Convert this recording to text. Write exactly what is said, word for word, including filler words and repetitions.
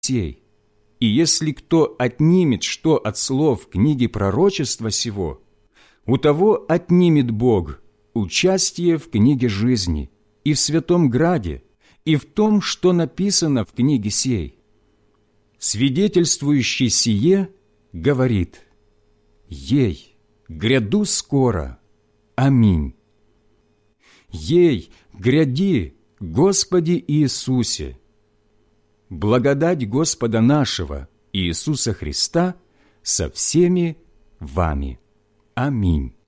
сей. И если кто отнимет что от слов книги пророчества сего, у того отнимет Бог участие в книге жизни и в святом граде, и в том, что написано в книге сей. Свидетельствующий сие говорит: «Ей, гряду скоро. Аминь. Ей, гряди, Господи Иисусе. Благодать Господа нашего Иисуса Христа со всеми вами. Аминь».